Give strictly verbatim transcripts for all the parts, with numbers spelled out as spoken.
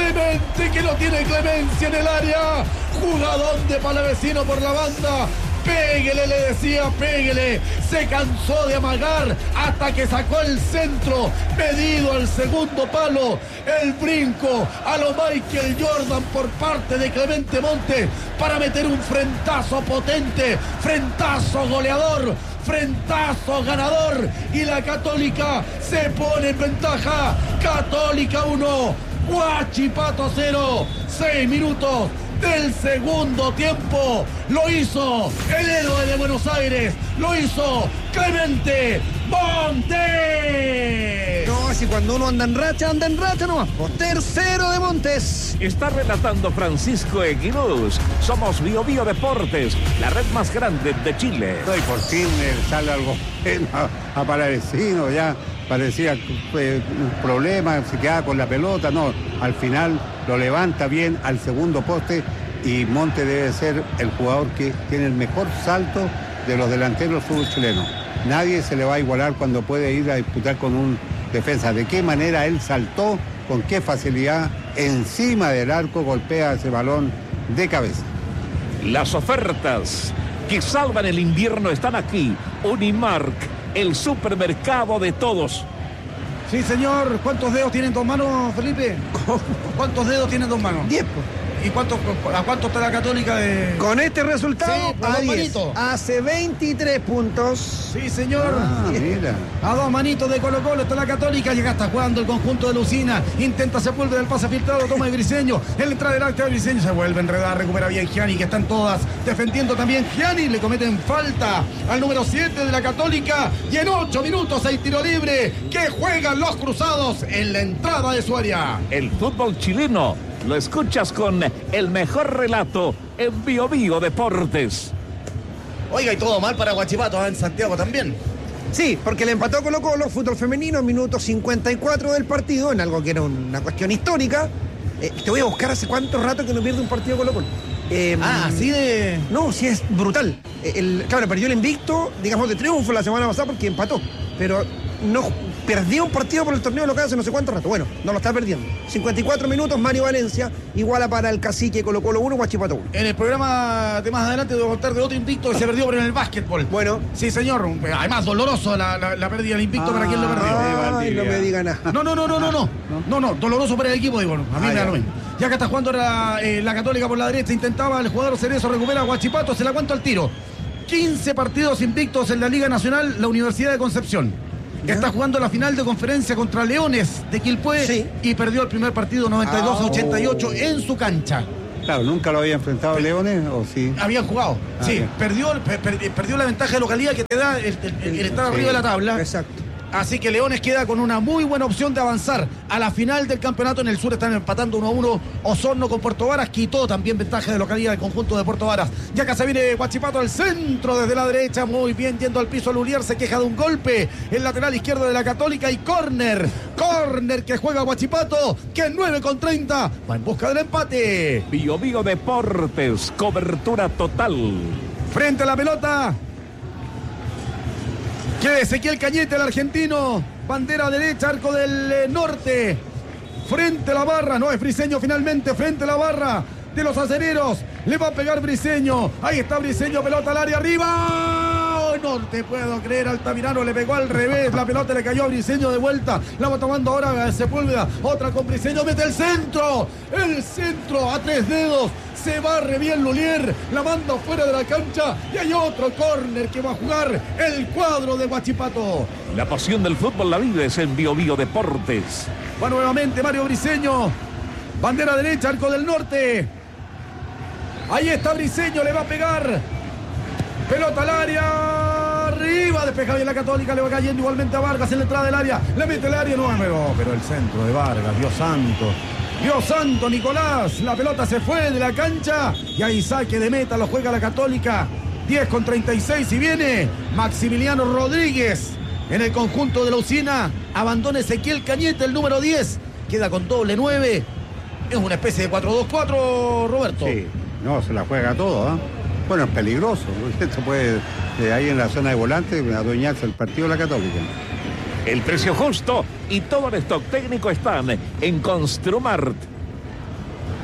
Clemente, que no tiene clemencia en el área. Jugadón de Palavecino por la banda. Péguele, le decía, péguele. Se cansó de amagar hasta que sacó el centro, medido al segundo palo. El brinco a lo Michael Jordan por parte de Clemente Montes para meter un frentazo potente, frentazo goleador, frentazo ganador. Y la Católica se pone en ventaja. Católica uno, Huachipato cero. Seis minutos del segundo tiempo. Lo hizo el héroe de Buenos Aires. Lo hizo Clemente Montes. No, si cuando uno anda en racha, anda en racha nomás. Tercero de Montes. Está relatando Francisco Eguiluz. Somos Bio Bio Deportes, la red más grande de Chile. No, y por fin eh, sale algo bueno a, a Palavecino. Ya parecía eh, un problema, se quedaba con la pelota. No, al final lo levanta bien al segundo poste y Montes debe ser el jugador que tiene el mejor salto de los delanteros fútbol chileno. Nadie se le va a igualar cuando puede ir a disputar con un defensa. De qué manera él saltó, con qué facilidad, encima del arco golpea ese balón de cabeza. Las ofertas que salvan el invierno están aquí. Unimark, el supermercado de todos. Sí, señor. ¿Cuántos dedos tienen dos manos, Felipe? ¿Cuántos dedos tienen dos manos? Diez, pues. ¿Y cuánto, a cuánto está la Católica de...? Con este resultado, Sí, a a dos diez. manitos. Hace veintitrés puntos. Sí, señor. Ah, mira. A dos manitos de Colo Colo está la Católica. Llega hasta jugando el conjunto de Lucina. Intenta Sepúlveda, el pase filtrado, toma de Briseño. El entrada del acta de Briseño se vuelve a enredar. Recupera bien Gianni, que están todas defendiendo también. Gianni le cometen falta al número siete de la Católica. Y en ocho minutos hay tiro libre que juegan los cruzados en la entrada de su área. El fútbol chileno lo escuchas con el mejor relato en Bio Bio Deportes. Oiga, y todo mal para Huachipato, ¿eh? En Santiago también. Sí, porque le empató Colo Colo, fútbol femenino, minuto cincuenta y cuatro del partido, en algo que era una cuestión histórica. Eh, te voy a buscar hace cuánto rato que no pierde un partido Colo Colo. Eh, Ah, así de... No, sí es brutal. Eh, El, claro, perdió el invicto, digamos, de triunfo la semana pasada porque empató. Pero no perdió un partido por el torneo local hace no sé cuánto rato. Bueno, no lo está perdiendo. cincuenta y cuatro minutos, Mario Valencia, iguala para el Cacique, Colo Colo uno, Huachipato uno. En el programa de más adelante debo contar de otro invicto que se perdió pero en el básquetbol. Bueno. Sí, señor. Además, doloroso la, la, la pérdida del invicto Ah, para quien lo perdió. Ay, no me diga nada. No, no, no, no, no, no. No, no, doloroso para el equipo, digo. A mí Ah, me da ya. lo mismo. Ya que está jugando ahora eh, la Católica por la derecha, intentaba el jugador Cerezo, recupera a Huachipato, se la aguanta al tiro. quince partidos invictos en la Liga Nacional, la Universidad de Concepción. ¿Ya? Está jugando la final de conferencia contra Leones de Quilpué Sí. y perdió el primer partido noventa y dos a ochenta y ocho oh. en su cancha. Claro, nunca lo había enfrentado a Leones, ¿o sí? Habían jugado, Ah, sí, bien. perdió, per- per- perdió la ventaja de localidad que te da el, el- el- el estar Sí. arriba de la tabla. Exacto. Así que Leones queda con una muy buena opción de avanzar a la final del campeonato. En el sur están empatando uno a uno Osorno con Puerto Varas. Quitó también ventaja de localidad del conjunto de Puerto Varas. Ya que se viene Huachipato al centro desde la derecha. Muy bien, yendo al piso Lulier. Se queja de un golpe. El lateral izquierdo de la Católica y córner. Córner que juega Huachipato. Que en nueve con treinta va en busca del empate. Bio Bio Deportes, cobertura total. Frente a la pelota. Queda Ezequiel Cañete, el argentino. Bandera derecha, arco del eh, norte. Frente a la barra. No es Briseño finalmente. Frente a la barra de los acereros. Le va a pegar Briseño. Ahí está Briseño. Pelota al área arriba. Oh, no te puedo creer. Altamirano le pegó al revés. La pelota le cayó a Briseño de vuelta. La va tomando ahora Sepúlveda. Otra con Briseño. Mete el centro. El centro a tres dedos. Se barre bien Lulier, la manda fuera de la cancha y hay otro córner que va a jugar el cuadro de Huachipato. La pasión del fútbol la vives en Bio Bio Deportes. Va nuevamente Mario Briseño, bandera derecha, arco del norte. Ahí está Briseño, le va a pegar. Pelota al área, arriba, despeja bien la Católica, le va cayendo igualmente a Vargas en la entrada del área. Le mete el área, no, pero, pero el centro de Vargas, Dios santo. Dios santo, Nicolás, la pelota se fue de la cancha y ahí saque de meta, lo juega la Católica. diez con treinta y seis y viene Maximiliano Rodríguez en el conjunto de la Usina. Abandona Ezequiel Cañete, el número diez, queda con doble nueve. Es una especie de cuatro dos cuatro, Roberto. Sí, no, se la juega todo, ¿ah? Bueno, es peligroso, porque esto puede, eh, ahí en la zona de volante, adueñarse el partido de la Católica. El precio justo y todo el stock técnico están en Construmart.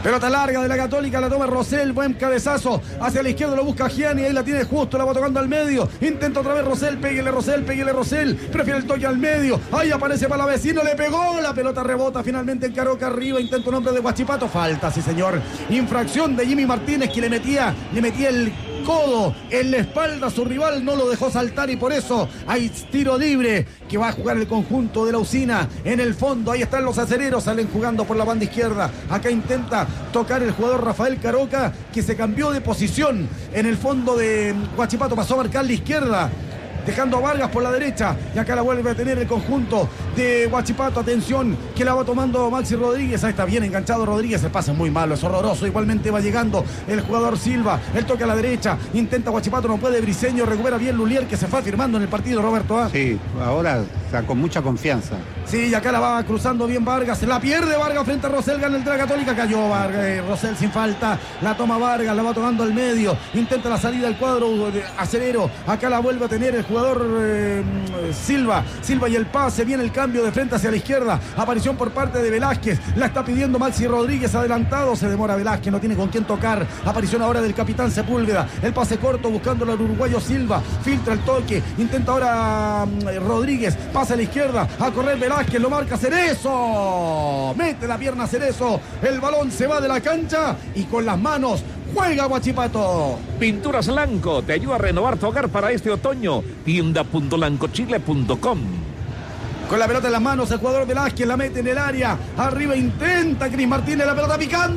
Pelota larga de la Católica, la toma Rosell, buen cabezazo, hacia la izquierda lo busca Gianni, ahí la tiene justo, la va tocando al medio, intenta otra vez Rosell, péguele Rosell, péguele Rosell, prefiere el toque al medio, ahí aparece Palavecino, le pegó, la pelota rebota finalmente en Caroca arriba, intenta un hombre de Huachipato, falta, sí señor, infracción de Jimmy Martínez que le metía, le metía el codo en la espalda a su rival, no lo dejó saltar y por eso hay tiro libre que va a jugar el conjunto de la Usina en el fondo. Ahí están los acereros, salen jugando por la banda izquierda. Acá intenta tocar el jugador Rafael Caroca, que se cambió de posición en el fondo de Huachipato, pasó a marcar la izquierda, dejando a Vargas por la derecha, y acá la vuelve a tener el conjunto de Huachipato. Atención, que la va tomando Maxi Rodríguez, ahí está bien enganchado Rodríguez, el pase es muy malo, es horroroso, igualmente va llegando el jugador Silva, el toque a la derecha, intenta Huachipato, no puede, Briseño, recupera bien Lulier, que se fue firmando en el partido, Roberto. ¿Ah? Sí, ahora está con mucha confianza. Sí, y acá la va cruzando bien Vargas, la pierde Vargas frente a Rosell, gana el de la Católica, cayó Vargas, eh, Rosell sin falta, la toma Vargas, la va tomando al medio, intenta la salida del cuadro de Acerero, acá la vuelve a tener el jugador eh, Silva, Silva y el pase, viene el cambio de frente hacia la izquierda, aparición por parte de Velázquez, la está pidiendo Maxi Rodríguez, adelantado, se demora Velázquez, no tiene con quién tocar, aparición ahora del capitán Sepúlveda, el pase corto buscándolo al uruguayo Silva, filtra el toque, intenta ahora eh, Rodríguez, pasa a la izquierda, a correr Velázquez, lo marca Cerezo, mete la pierna Cerezo, el balón se va de la cancha y con las manos juega Huachipato. Pinturas Lanco te ayuda a renovar tu hogar para este otoño. tienda punto lancochile punto com. Con la pelota en las manos, el jugador Velázquez la mete en el área. Arriba intenta Cris Martínez, la pelota picando.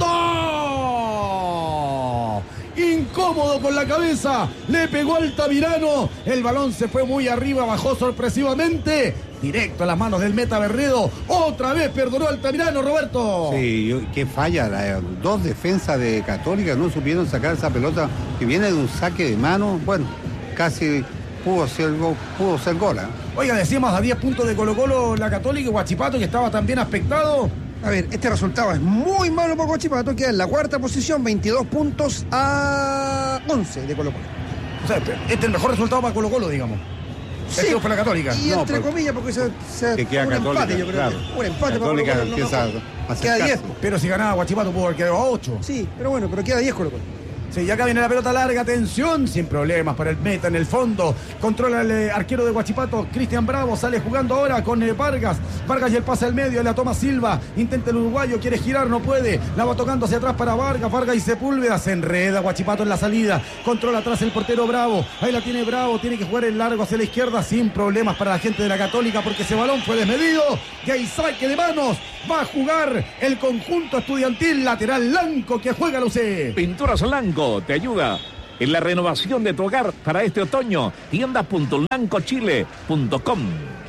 Incómodo con la cabeza, le pegó Altamirano. El balón se fue muy arriba, bajó sorpresivamente. Directo a las manos del meta Bernedo. Otra vez perdonó Altamirano, Roberto. Sí, qué falla. Las dos defensas de Católica no supieron sacar esa pelota que viene de un saque de mano. Bueno, casi pudo ser gol, pudo ser gol. ¿eh? Oiga, decíamos a diez puntos de Colo-Colo la Católica y Huachipato, que estaba también aspectado. A ver, este resultado es muy malo para Huachipato, queda en la cuarta posición, veintidós puntos a once de Colo-Colo. O sea, este es el mejor resultado para Colo-Colo, digamos. Sí, este fue la Católica. Y no, entre pero, comillas, porque se, se que queda un Católica, empate, yo creo. claro. Que, un empate Católica para Colo-Colo. empieza No, a queda diez. acercarse. Pero si ganaba Huachipato, pudo haber quedado a ocho. Sí, pero bueno, pero queda diez Colo-Colo. Sí, y acá viene la pelota larga, atención, sin problemas para el meta en el fondo. Controla el eh, arquero de Huachipato, Cristian Bravo, sale jugando ahora con eh, Vargas. Vargas y el pase al medio, la toma Silva. Intenta el uruguayo, quiere girar, no puede. La va tocando hacia atrás para Vargas. Vargas y Sepúlveda, se enreda Huachipato en la salida. Controla atrás el portero Bravo. Ahí la tiene Bravo, tiene que jugar el largo hacia la izquierda sin problemas para la gente de la Católica porque ese balón fue desmedido. Y hay saque de manos. Va a jugar el conjunto estudiantil, lateral Lanco que juega la U C. Pinturas Lanco te ayuda en la renovación de tu hogar para este otoño. tienda punto lancochile punto com.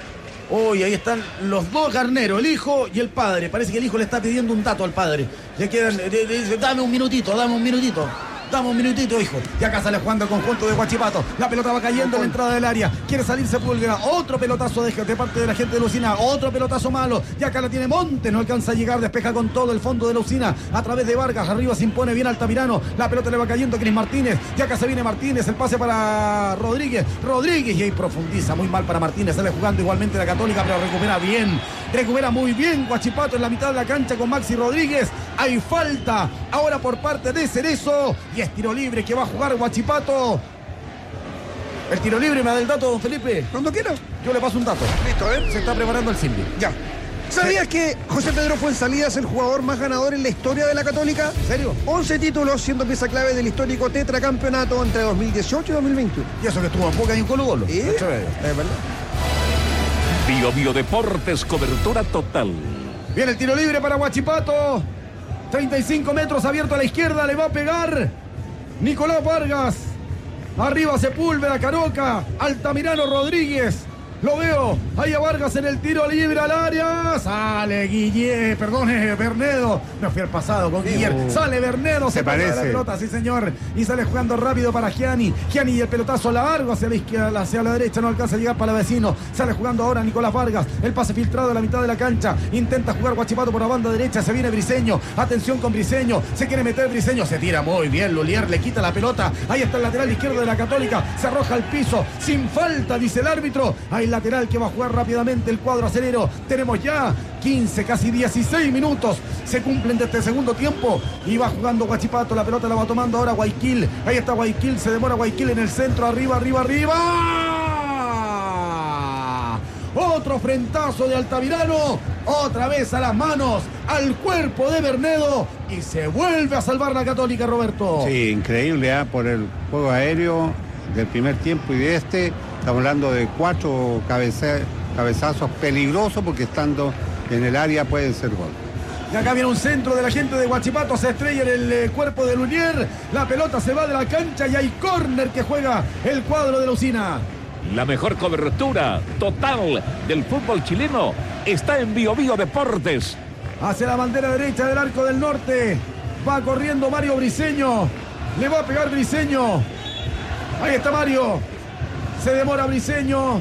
Uy, ahí están los dos carneros, el hijo y el padre. Parece que el hijo le está pidiendo un dato al padre. Le quedan, le, le dice, dame un minutito, dame un minutito. Dame un minutito, hijo. Y acá sale jugando el conjunto de Huachipato. La pelota va cayendo en la entrada del área. Quiere salir Sepúlveda. Otro pelotazo de, de parte de la gente de la Usina. Otro pelotazo malo. Y acá la tiene Montes. No alcanza a llegar. Despeja con todo el fondo de la Usina. A través de Vargas. Arriba se impone bien Altamirano. La pelota le va cayendo a Cris Martínez. Y acá se viene Martínez. El pase para Rodríguez. Rodríguez. Y ahí profundiza. Muy mal para Martínez. Sale jugando igualmente la Católica. Pero recupera bien. Recupera muy bien Huachipato en la mitad de la cancha con Maxi Rodríguez. Hay falta. Ahora por parte de Cerezo. Y es tiro libre que va a jugar Huachipato. El tiro libre me da el dato, don Felipe. Cuando quiera. Yo le paso un dato. Listo, a ver. Se está preparando el Simbi. Ya. ¿Sabías que José Pedro Fuenzalida es el jugador más ganador en la historia de la Católica? ¿En serio? once títulos, siendo pieza clave del histórico tetracampeonato entre dos mil dieciocho y dos mil veintiuno. Y eso que estuvo en Boca y en Colo-Colo. ¿Sí? Es verdad. Bio Bio Deportes, cobertura total. Viene el tiro libre para Huachipato. treinta y cinco metros abierto a la izquierda. Le va a pegar Nicolás Vargas. Arriba Sepúlveda, Caroca. Altamirano Rodríguez. Lo veo, ahí a Vargas en el tiro libre al área. Sale Guille, perdone, Bernedo. Me fui al pasado con Guille. Uh, sale Bernedo, se, se parece la pelota, sí señor. Y sale jugando rápido para Gianni. Gianni y el pelotazo largo hacia la izquierda, hacia la derecha, no alcanza a llegar para vecino. Sale jugando ahora Nicolás Vargas. El pase filtrado a la mitad de la cancha. Intenta jugar Huachipato por la banda derecha. Se viene Briseño. Atención con Briseño. Se quiere meter Briseño. Se tira muy bien. Lulier le quita la pelota. Ahí está el lateral izquierdo de la Católica. Se arroja al piso. Sin falta, dice el árbitro. Ahí Hay lateral que va a jugar rápidamente el cuadro acelero. Tenemos ya quince, casi dieciséis minutos. Se cumplen de este segundo tiempo. Y va jugando Huachipato. La pelota la va tomando ahora Guayaquil. Ahí está Guayaquil. Se demora Guayaquil en el centro. Arriba, arriba, arriba. Otro frentazo de Altamirano. Otra vez a las manos, al cuerpo de Bernedo. Y se vuelve a salvar la Católica, Roberto. Sí, increíble, ¿eh? Por el juego aéreo del primer tiempo y de este. Estamos hablando de cuatro cabeza, cabezazos peligrosos porque estando en el área pueden ser gol. Y acá viene un centro de la gente de Huachipato, se estrella en el eh, cuerpo de Lunier. La pelota se va de la cancha y hay córner que juega el cuadro de la Usina. La mejor cobertura total del fútbol chileno está en Bio Bio Deportes. Hacia la bandera derecha del arco del norte. Va corriendo Mario Briseño. Le va a pegar Briseño. Ahí está Mario. Se demora Briseño.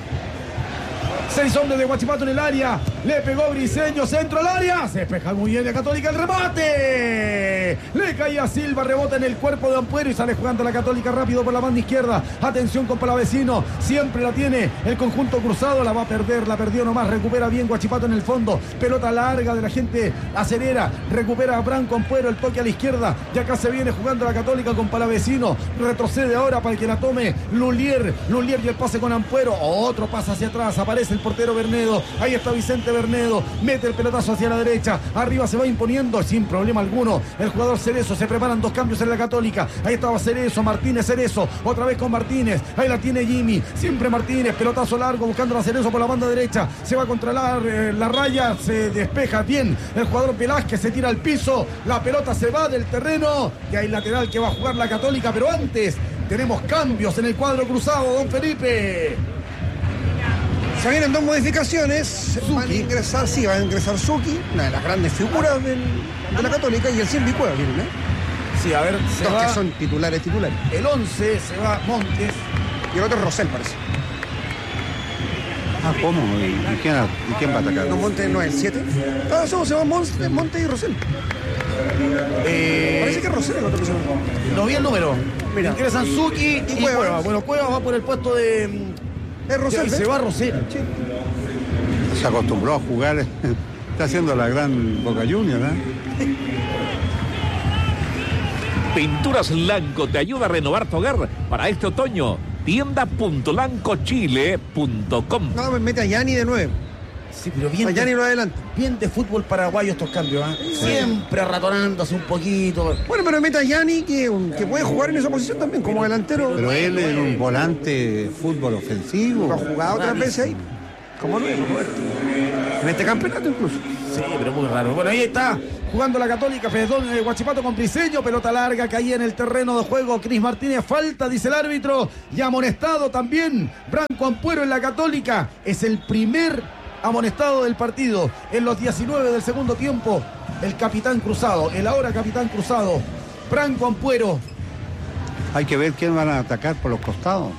Seis hombres de Huachipato en el área. Le pegó Briseño, centro al área. Se despeja muy bien de Católica el remate. Le caía Silva, rebota en el cuerpo de Ampuero y sale jugando la Católica rápido por la banda izquierda. Atención con Palavecino. Siempre la tiene el conjunto cruzado. La va a perder, la perdió nomás. Recupera bien Huachipato en el fondo. Pelota larga de la gente acelera. Recupera a Branco Ampuero, el toque a la izquierda. Y acá se viene jugando la Católica con Palavecino. Retrocede ahora para que la tome Lulier. Lulier y el pase con Ampuero. Otro pase hacia atrás. Aparece el portero Bernedo. Ahí está Vicente Bernedo. Mete el pelotazo hacia la derecha. Arriba se va imponiendo sin problema alguno el jugador Cerezo. Se preparan dos cambios en la Católica. Ahí estaba Cerezo, Martínez, Cerezo. Otra vez con Martínez. Ahí la tiene Jimmy. Siempre Martínez. Pelotazo largo buscando a Cerezo por la banda derecha. Se va a controlar eh, la raya. Se despeja bien el jugador Velázquez. Se tira al piso. La pelota se va del terreno. Y hay lateral que va a jugar la Católica. Pero antes tenemos cambios en el cuadro cruzado, don Felipe. Se vienen dos modificaciones. Van a ingresar, sí, va a ingresar Suki, una de las grandes figuras del, de la Católica, y el Silvi Cueva vienen, ¿eh? Sí, a ver, se Dos va que son titulares, titulares. el once, se va Montes. Y el otro es Rosell, parece. Ah, ¿cómo? ¿Y, y quién, y quién va a atacar? No, Montes no es el siete. Ah, no, se va Montes, Montes y Rosell. Eh, Parece que es Rosell el otro que se va. no vi el número. Mira. Ingresan Suki y, Y Cueva. Cueva. Bueno, Cueva va por el puesto de... Es Rosell, de- ¿ves? se va Rosell. Sí. Se acostumbró a jugar. Está haciendo la gran Boca Juniors, ¿eh? Pinturas Lanco te ayuda a renovar tu hogar para este otoño. tienda punto lanco chile punto com. No, me mete a Yanni de nueve. Sí, pero bien A Yanni de, lo adelante. bien de fútbol paraguayo estos cambios, ¿ah? Siempre arratonándose un poquito. Bueno, pero mete a Yanni que, un- que puede jugar en esa posición también, como delantero. Pero él es un volante de fútbol ofensivo. Ha jugado otras veces ahí. Como nueve, Roberto. En este campeonato incluso. Sí, pero muy raro. Bueno, ahí está jugando la Católica, Fedón, eh, Huachipato con Briseño, pelota larga, caía en el terreno de juego. Cris Martínez, falta, dice el árbitro, y amonestado también. Branco Ampuero en la Católica, es el primer amonestado del partido. En los diecinueve del segundo tiempo, el capitán Cruzado, el ahora capitán Cruzado, Branco Ampuero. Hay que ver quién van a atacar por los costados.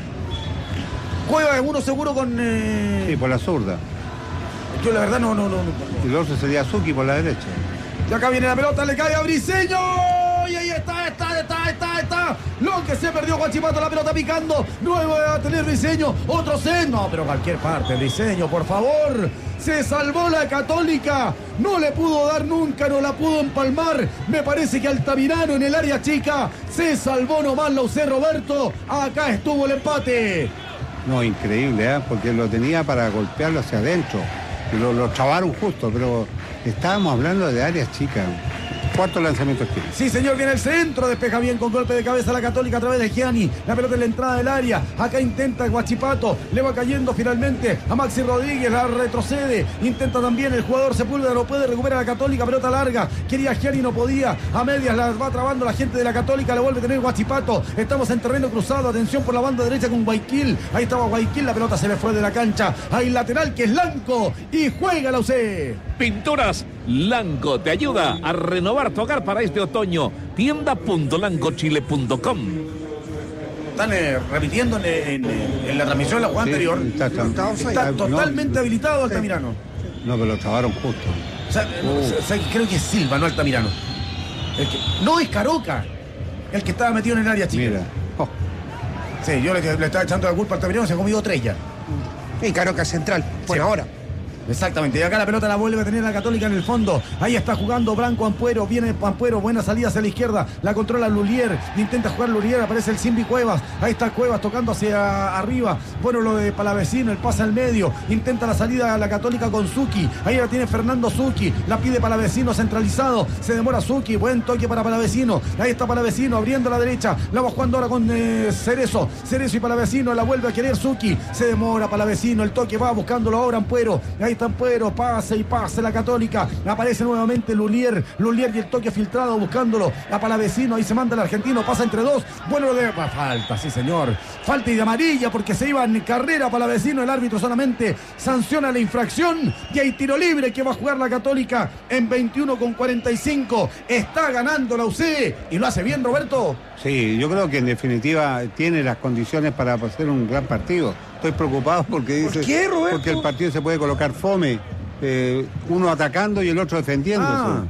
Juega uno seguro con... eh, Sí, por la zurda. Yo la verdad no, no, no, no. Y el otro sería Suki por la derecha. Y acá viene la pelota, le cae a Briseño. Y ahí está, está, está, está, está. Lo que se perdió Huachipato, la pelota picando. Nuevo a tener Briseño. Otro set. No, pero cualquier parte. Briseño, por favor. Se salvó la Católica. No le pudo dar nunca, no la pudo empalmar. Me parece que Altamirano en el área chica. Se salvó nomás la U C Roberto. Acá estuvo el empate. No, increíble, ¿eh? Porque lo tenía para golpearlo hacia adentro. Y lo, lo chavaron justo, pero estábamos hablando de áreas chicas. ¿Cuántos lanzamientos tiene? Sí, señor, viene el centro, despeja bien con golpe de cabeza la Católica a través de Gianni. La pelota en la entrada del área. Acá intenta el Huachipato. Le va cayendo finalmente a Maxi Rodríguez. La retrocede. Intenta también el jugador Sepúlveda. No puede recuperar a la Católica. Pelota larga. Quería Gianni, no podía. A medias la va trabando la gente de la Católica. La vuelve a tener Huachipato. Estamos en terreno cruzado. Atención por la banda derecha con Guayaquil. Ahí estaba Guayaquil. La pelota se le fue de la cancha. Hay lateral que es Lanco. Y juega la U C. Pinturas Lanco te ayuda a renovar tu hogar para este otoño. tienda punto lanco chile punto com. Están eh, repitiendo en, en- en la transmisión de la jugada Sí, anterior. está- está- Está offside. Está no, totalmente habilitado Altamirano. No, pero lo chavaron justo. O sea, o sea, o sea, creo que es Silva, no Altamirano. El que, no es Caroca, el que estaba metido en el área chica. Mira. Oh, Sí, yo le, le estaba echando la culpa a Altamirano, se ha comido tres ya. Y Caroca central. Bueno, Sí. ahora. Exactamente, y acá la pelota la vuelve a tener la Católica en el fondo. Ahí está jugando Branco Ampuero, viene Ampuero, buena salida hacia la izquierda, la controla Lulier, intenta jugar Lulier, aparece el Simbi Cuevas, ahí está Cuevas tocando hacia arriba, bueno lo de Palavecino, el pase al medio, intenta la salida a la Católica con Zucchi, ahí la tiene Fernando Zucchi, la pide Palavecino centralizado, se demora Zucchi, buen toque para Palavecino, ahí está Palavecino abriendo la derecha, la va jugando ahora con eh, Cerezo, Cerezo y Palavecino, la vuelve a querer Zucchi, se demora Palavecino, el toque va buscándolo ahora Ampuero, ahí Ampuero, pase y pase la Católica, aparece nuevamente Lulier, Lulier y el toque filtrado buscándolo a Palavecino, ahí se manda el argentino, pasa entre dos, bueno de falta, sí señor, falta y de amarilla porque se iba en carrera Palavecino, el árbitro solamente sanciona la infracción y hay tiro libre que va a jugar la Católica en veintiuno con cuarenta y cinco, está ganando la U C y lo hace bien Roberto. Sí, yo creo que en definitiva tiene las condiciones para hacer un gran partido. Estoy preocupado porque dice... ¿Por qué, Roberto? Porque el partido se puede colocar fome, eh, uno atacando y el otro defendiéndose. Ah.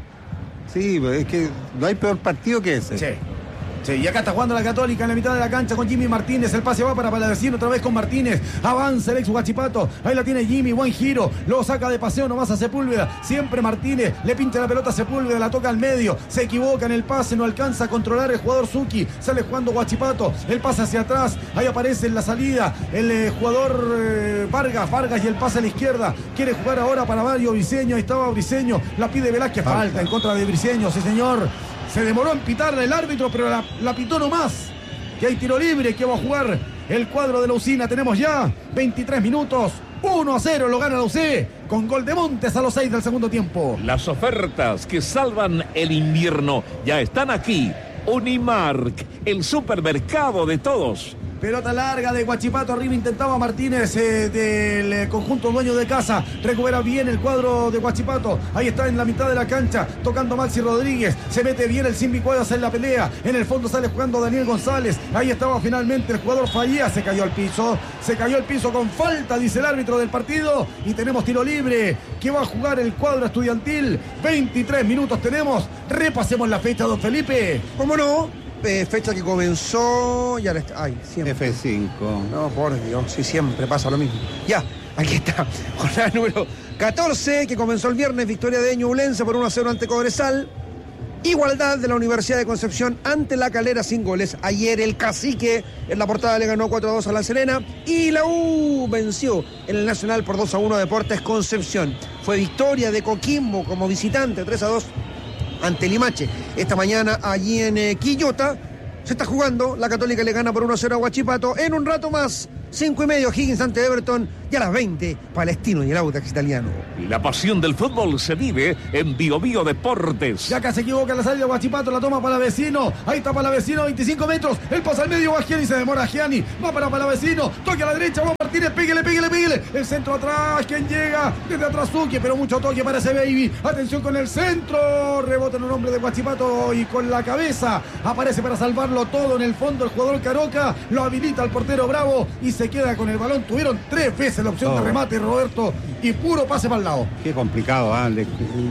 Sí, es que no hay peor partido que ese. Sí. Sí, y acá está jugando la Católica en la mitad de la cancha con Jimmy Martínez. El pase va para Palavecino otra vez con Martínez. Avanza el ex Huachipato. Ahí la tiene Jimmy. Buen giro. Lo saca de paseo nomás a Sepúlveda. Siempre Martínez. Le pincha la pelota a Sepúlveda. La toca al medio. Se equivoca en el pase. No alcanza a controlar el jugador Zucchi. Sale jugando Huachipato. El pase hacia atrás. Ahí aparece en la salida el eh, jugador eh, Vargas. Vargas y el pase a la izquierda. Quiere jugar ahora para Mario Briceño. Ahí estaba Briceño. La pide Velázquez. Falta, Falta en contra de Briceño. Sí, señor. Se demoró en pitarla el árbitro, pero la, la pitó nomás. Que hay tiro libre, que va a jugar el cuadro de la Usina. Tenemos ya veintitrés minutos. uno a cero lo gana la U C con gol de Montes a los seis del segundo tiempo. Las ofertas que salvan el invierno ya están aquí. Unimark, el supermercado de todos. Pelota larga de Huachipato, arriba intentaba Martínez eh, del eh, conjunto dueño de casa, recupera bien el cuadro de Huachipato, ahí está en la mitad de la cancha, tocando Maxi Rodríguez, se mete bien el Simbi Cuevas en la pelea, en el fondo sale jugando Daniel González, ahí estaba finalmente el jugador Fallía, se cayó al piso, se cayó al piso con falta, dice el árbitro del partido, y tenemos tiro libre, que va a jugar el cuadro estudiantil, veintitrés minutos tenemos, repasemos la fecha, don Felipe. ¿Cómo no? Eh, fecha que comenzó. Ya la está. Ay, siempre. F cinco. No, por Dios, sí, siempre pasa lo mismo. Ya, aquí está. Jornada número catorce, que comenzó el viernes, victoria de Ñublense por uno a cero ante Cobresal. Igualdad de la Universidad de Concepción ante La Calera sin goles. Ayer el Cacique en la portada le ganó cuatro a dos a La Serena. Y la U venció en el Nacional por dos a uno a Deportes Concepción. Fue victoria de Coquimbo como visitante, tres a dos ante Limache. Esta mañana allí en eh, Quillota se está jugando, la Católica le gana por uno a cero a Huachipato. En un rato más, cinco y medio, Higgins ante Everton, y a las veinte, Palestino y el Audax italiano. La pasión del fútbol se vive en Bio Bio Deportes. Ya acá se equivoca la salida de Huachipato, la toma Palavecino, ahí está Palavecino, veinticinco metros, el pase al medio, va Gianni, se demora Gianni, va para Palavecino, toque a la derecha, va Martínez, pégale, pégale, pégale, el centro atrás, ¿quién llega? Desde atrás Zucchi, pero mucho toque para ese Baby, atención con el centro, rebota en un hombre de Huachipato y con la cabeza, aparece para salvarlo todo en el fondo el jugador Caroca, lo habilita al portero Bravo y se queda con el balón, tuvieron tres veces la opción oh. de remate Roberto y puro pase para el lado. Qué complicado, ¿eh?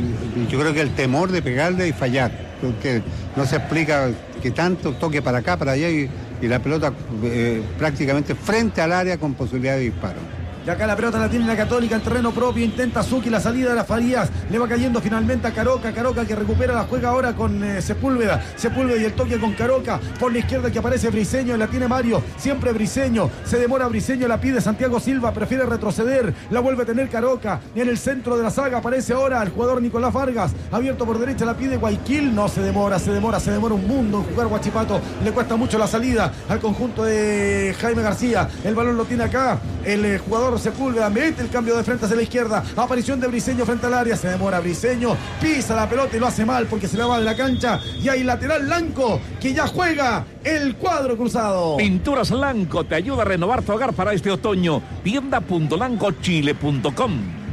Yo creo que el temor de pegarle y fallar, porque no se explica que tanto toque para acá, para allá y, y la pelota eh, prácticamente frente al área con posibilidad de disparo. Y acá la pelota la tiene la Católica en terreno propio, intenta Zucchi la salida de las Farías, le va cayendo finalmente a Caroca, Caroca que recupera la juega ahora con eh, Sepúlveda, Sepúlveda y el toque con Caroca, por la izquierda que aparece Briceño, la tiene Mario, siempre Briceño, se demora Briceño, la pide Santiago Silva, prefiere retroceder, la vuelve a tener Caroca, y en el centro de la saga aparece ahora el jugador Nicolás Vargas, abierto por derecha, la pide Guayaquil, no se demora, se demora, se demora un mundo en jugar Huachipato, le cuesta mucho la salida al conjunto de Jaime García, el balón lo tiene acá, el eh, jugador Sepúlveda, mete el cambio de frente hacia la izquierda, aparición de Briceño frente al área, se demora Briceño, pisa la pelota y lo hace mal porque se la va de la cancha, y hay lateral blanco que ya juega el cuadro cruzado. Pinturas Lanco te ayuda a renovar tu hogar para este otoño. tienda punto lanco chile punto com.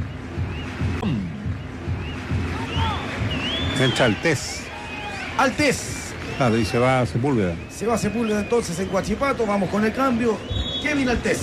Entra Altés. Altés. Claro, y se va a Sepúlveda. Se va a Sepúlveda entonces en Huachipato, vamos con el cambio. Kevin Altés.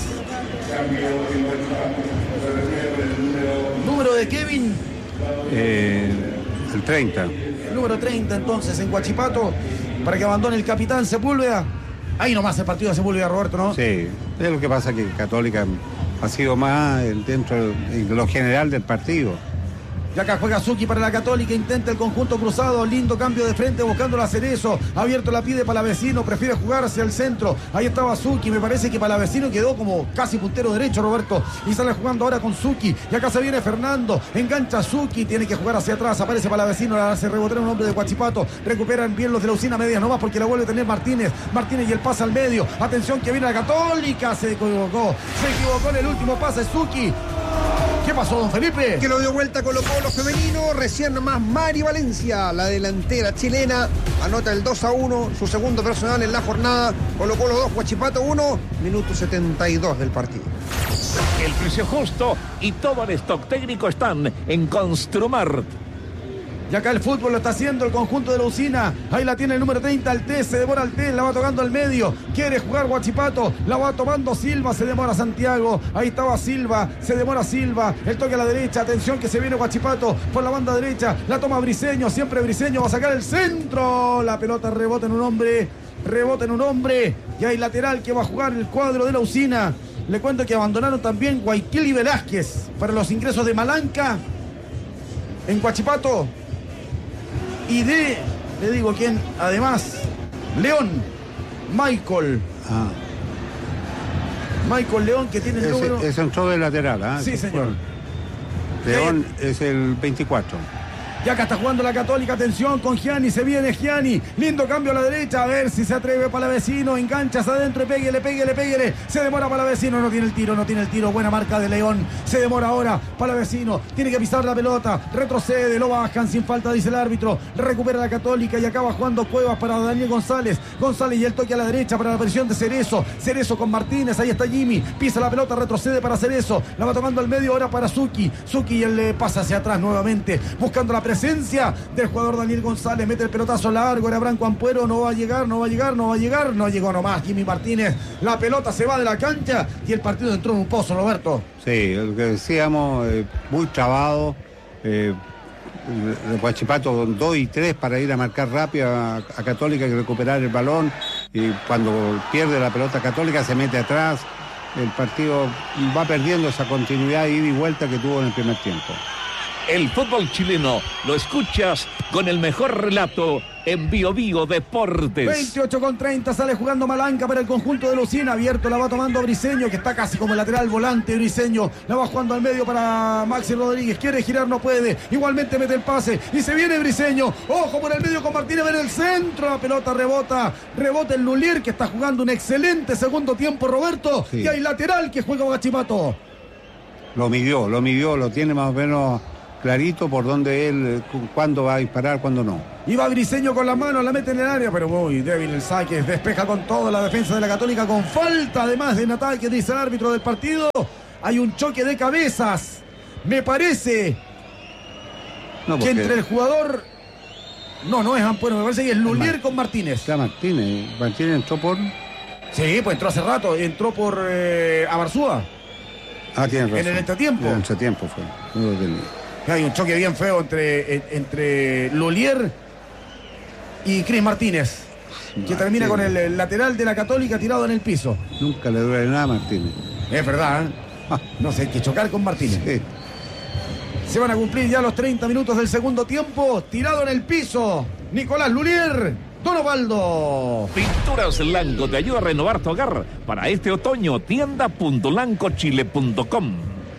Número de Kevin. Eh, el treinta. El número treinta entonces en Huachipato, para que abandone el capitán Sepúlveda. Ahí nomás el partido de Sepúlveda, Roberto, ¿no? Sí, es lo que pasa que Católica ha sido más dentro de lo general del partido. Y acá juega Zucchi para la Católica, intenta el conjunto cruzado, lindo cambio de frente buscando a Cerezo, abierto la pide Palavecino, prefiere jugar hacia el centro, ahí estaba Zucchi, me parece que Palavecino quedó como casi puntero derecho, Roberto, y sale jugando ahora con Zucchi, y acá se viene Fernando, engancha Zucchi, tiene que jugar hacia atrás, aparece Palavecino, la hace rebotar un hombre de Huachipato, recuperan bien los de la Usina medias nomás porque la vuelve a tener Martínez, Martínez y el pase al medio, atención que viene la Católica, se equivocó, se equivocó en el último pase Zucchi. ¿Qué pasó, don Felipe? Que lo dio vuelta Colo Colo femenino, recién nomás Mari Valencia, la delantera chilena, anota el dos a uno, su segundo personal en la jornada. Colo Colo dos, Huachipato uno, minuto setenta y dos del partido. El precio justo y todo el stock técnico están en Construmart. Y acá el fútbol lo está haciendo el conjunto de la Usina. Ahí la tiene el número treinta, Altés, se demora Altés, la va tocando al medio. Quiere jugar Huachipato, la va tomando Silva, se demora Santiago. Ahí estaba Silva, se demora Silva. El toque a la derecha, atención que se viene Huachipato por la banda derecha. La toma Briseño, siempre Briseño va a sacar el centro. La pelota rebota en un hombre, rebota en un hombre. Y hay lateral que va a jugar el cuadro de la Usina. Le cuento que abandonaron también Guayaquil y Velázquez para los ingresos de Malanca en Huachipato. Y de, le digo quién, además, León, Michael. Ah. Michael León, que tiene el Ese, número... es entró de lateral, ¿ah? Sí, señor. León es el veinticuatro. Y acá está jugando la Católica, atención con Gianni, se viene Gianni, lindo cambio a la derecha, a ver si se atreve Palavecino, enganchas adentro y péguele, péguele, péguele, se demora Palavecino, no tiene el tiro, no tiene el tiro, buena marca de León, se demora ahora Palavecino, tiene que pisar la pelota, retrocede, lo bajan sin falta, dice el árbitro, recupera la Católica y acaba jugando Cuevas para Daniel González, González y el toque a la derecha para la presión de Cerezo, Cerezo con Martínez, ahí está Jimmy, pisa la pelota, retrocede para Cerezo, la va tomando al medio ahora para Zucchi, Zucchi y él le pasa hacia atrás nuevamente, buscando la presencia del jugador Daniel González, mete el pelotazo largo, era Branco Ampuero, no va a llegar, no va a llegar, no va a llegar, no llegó nomás Jimmy Martínez, la pelota se va de la cancha y el partido entró en un pozo, Roberto. Sí, lo que decíamos, eh, muy trabado, eh, el Huachipato con dos y tres para ir a marcar rápido a, a Católica y recuperar el balón, y cuando pierde la pelota Católica se mete atrás, el partido va perdiendo esa continuidad ida y vuelta que tuvo en el primer tiempo. El fútbol chileno lo escuchas con el mejor relato en Bio Bio Deportes. veintiocho con treinta, sale jugando Malanca para el conjunto de Lucina, abierto la va tomando Briseño, que está casi como el lateral volante. Briseño la va jugando al medio para Maxi Rodríguez, quiere girar, no puede, igualmente mete el pase y se viene Briseño, ojo por el medio con Martínez en el centro, la pelota rebota, rebota el Lulier, que está jugando un excelente segundo tiempo, Roberto, sí. Y hay lateral que juega Huachipato. Lo midió, lo midió, lo tiene más o menos clarito por dónde él, cuándo va a disparar, cuándo no. Iba Briseño con la mano, la mete en el área, pero muy débil el saque, despeja con toda la defensa de la Católica, con falta además en ataque, dice el árbitro del partido. Hay un choque de cabezas, me parece no, porque... que entre el jugador, no, no es Ampuero, me parece que es Lulier Ma... con Martínez. Está Martínez, Martínez entró por... Sí, pues entró hace rato, entró por eh, Abarzúa. Ah, tiene razón. En el entretiempo. En el entretiempo fue. No lo tenía. Hay un choque bien feo entre, entre Lulier y Cris Martínez, Martínez, que termina con el, el lateral de la Católica tirado en el piso. Nunca le duele nada a Martínez. Es verdad, ¿eh? No sé, hay que chocar con Martínez. Sí. Se van a cumplir ya los treinta minutos del segundo tiempo. Tirado en el piso, Nicolás Lulier. Don Osvaldo. Pinturas Lanco te ayuda a renovar tu hogar. Para este otoño, tienda punto lancochile punto com.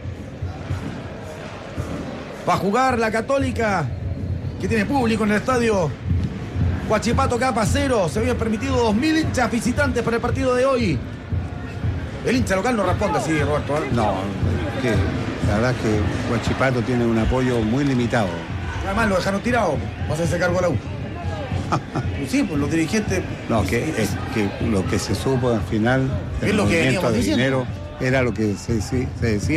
Va a jugar la Católica, que tiene público en el estadio Huachipato Capa cero. Se habían permitido dos mil hinchas visitantes para el partido de hoy. El hincha local no responde así, Roberto. ¿eh? No, que, la verdad es que Huachipato tiene un apoyo muy limitado. Además lo dejaron tirado, va a hacerse cargo a la U. Sí, pues los dirigentes... No, que, es, que lo que se supo al final, el movimiento de dinero, era lo que se, se decía,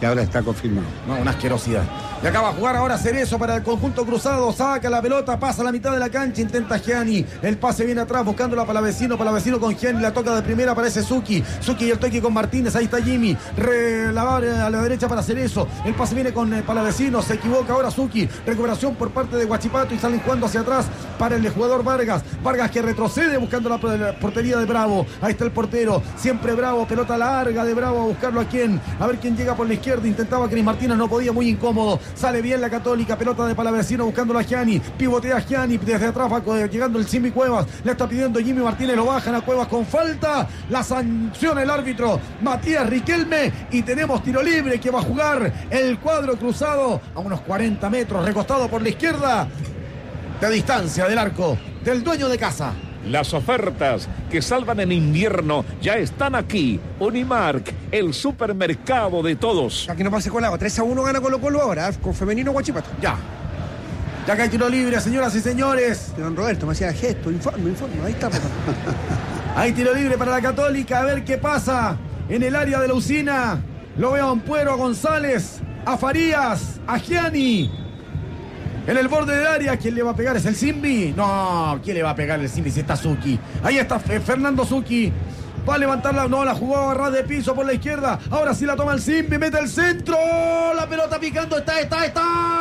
y ahora está confirmado. No, una asquerosidad. Y acaba a jugar ahora Cerezo para el conjunto cruzado. Saca la pelota, pasa a la mitad de la cancha, intenta Gianni. El pase viene atrás, buscándola para Palavecino. Palavecino con Gianni, la toca de primera, aparece Suki. Suki y el toque con Martínez. Ahí está Jimmy. Relavar a la derecha para Cerezo. El pase viene con eh, Palavecino. Se equivoca ahora Suki. Recuperación por parte de Huachipato y salen jugando hacia atrás para el jugador Vargas. Vargas que retrocede buscando la, la portería de Bravo. Ahí está el portero. Siempre Bravo. Pelota larga de Bravo a buscarlo a quién. A ver quién llega por la izquierda. Intentaba Cris Martínez, no podía, muy incómodo. Sale bien la Católica, pelota de Palavecino buscando a Gianni, pivotea a Gianni, desde atrás va llegando el Simi Cuevas, le está pidiendo Jimmy Martínez, lo bajan a Cuevas con falta, la sanciona el árbitro Matías Riquelme y tenemos tiro libre que va a jugar el cuadro cruzado a unos cuarenta metros, recostado por la izquierda, de distancia del arco del dueño de casa. Las ofertas que salvan en invierno ya están aquí. Unimark, el supermercado de todos. Aquí no pase colado. tres a uno gana Colo Colo ahora, con femenino Huachipato. Ya. Ya que hay tiro libre, señoras y señores. Don Roberto me hacía gesto, informe, informe. Ahí está, papá. Hay tiro libre para la Católica. A ver qué pasa en el área de la usina. Lo veo a Ampuero, a González, a Farías, a Gianni. En el borde del área, ¿quién le va a pegar? ¿Es el Simbi? No, ¿quién le va a pegar el Simbi si está Zucchi? Ahí está Fernando Zucchi. Va a levantarla, no, la jugó a ras de piso por la izquierda. Ahora sí la toma el Simbi, mete el centro. La pelota picando, está, está, está.